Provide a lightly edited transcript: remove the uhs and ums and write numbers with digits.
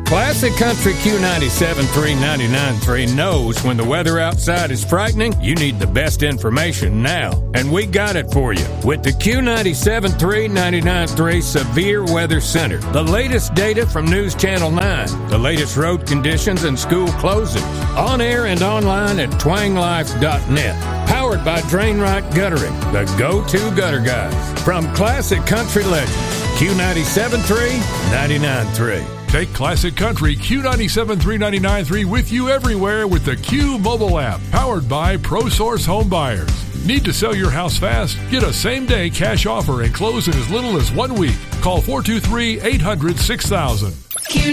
Classic Country Q97.3 99.3 knows when the weather outside is frightening, you need the best information now. And we got it for you with the Q97.3 99.3 Severe Weather Center. The latest data from News Channel 9, the latest road conditions and school closings. On air and online at twanglife.net. Powered by Drainright Guttering, the go-to gutter guys. From Classic Country Legends, Q97.3 99.3. Take Classic Country Q97.3 99.3 with you everywhere with the Q mobile app, powered by ProSource Home Buyers. Need to sell your house fast? Get a same-day cash offer and close in as little as 1 week. Call 423-800-6000.